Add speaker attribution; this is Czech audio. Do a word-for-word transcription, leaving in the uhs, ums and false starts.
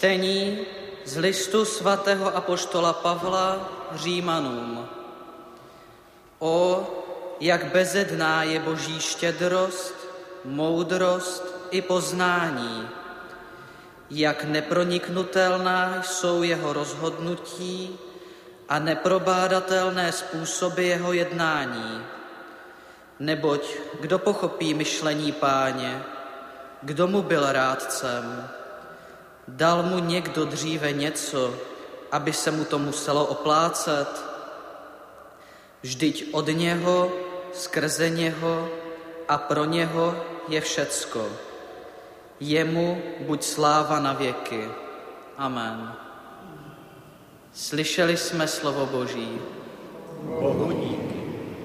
Speaker 1: Čtení z listu svatého apoštola Pavla Římanům. O, jak bezedná je Boží štědrost, moudrost i poznání, jak neproniknutelná jsou jeho rozhodnutí a neprobádatelné způsoby jeho jednání. Neboť kdo pochopí myšlení Páně, kdo mu byl rádcem? Dal mu někdo dříve něco, aby se mu to muselo oplácet? Vždyť od něho, skrze něho a pro něho je všecko. Jemu buď sláva na věky. Amen. Slyšeli jsme slovo Boží.
Speaker 2: Bohu díky.